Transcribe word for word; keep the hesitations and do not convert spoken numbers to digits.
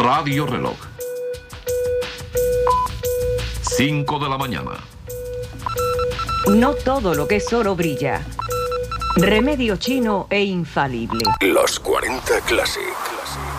Radio Reloj. cinco de la mañana. No todo lo que es oro brilla. Remedio chino e infalible. Los cuarenta Classic.